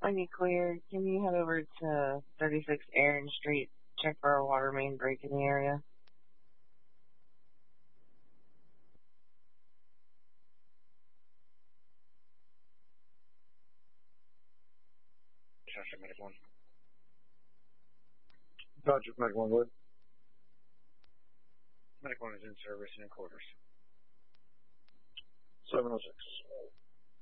Mighty clear. Can you head over to 36 Aaron Street, check for a water main break in the area? Medic 1. Dodger, Medic 1, good. Medic 1 is in service and in quarters. 706.